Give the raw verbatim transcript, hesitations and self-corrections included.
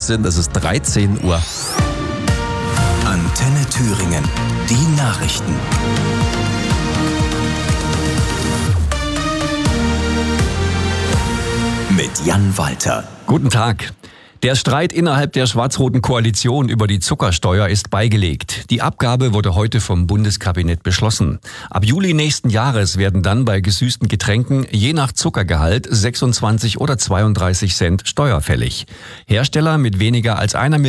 sind. Es ist dreizehn Uhr. Antenne Thüringen. Die Nachrichten. Mit Jan Walter. Guten Tag. Der Streit innerhalb der schwarz-roten Koalition über die Zuckersteuer ist beigelegt. Die Abgabe wurde heute vom Bundeskabinett beschlossen. Ab Juli nächsten Jahres werden dann bei gesüßten Getränken je nach Zuckergehalt sechsundzwanzig oder zweiunddreißig Cent steuerfällig. Hersteller mit weniger als einer Million